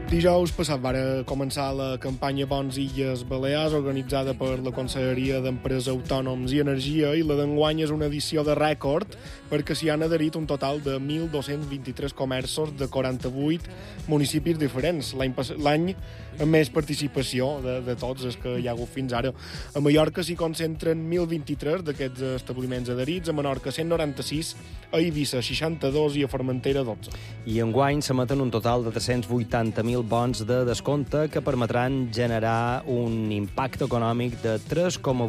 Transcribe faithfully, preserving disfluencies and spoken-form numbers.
Dijous passat va començar la campanya Bons Illes Balears, organitzada per la Conselleria d'Empresa, Autònoms i Energia, i la d'enguany és una edició de rècord perquè s'hi han adherit un total de mil dos-cents vint-i-tres comerços de quaranta-vuit municipis diferents. L'any l'any amb més participació de, de tots els que hi ha hagut fins ara. A Mallorca s'hi concentren mil vint-i-tres d'aquests establiments adherits, a Menorca cent noranta-sis, a Eivissa seixanta-dos i a Formentera dotze. I enguany s'emeten un total de tres-cents vuitanta mil bons de descompte que permetran generar un impacte econòmic de tres coma